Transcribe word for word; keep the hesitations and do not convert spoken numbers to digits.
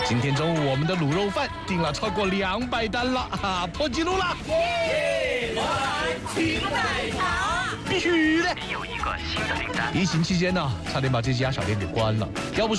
今天中午我们的卤肉饭订了超过两百单了，哈，破纪录了！ 耶！老板，请在场。 必须的。 有一个新的订单。 疫情期间呢，差点把这家小店给关了，要不是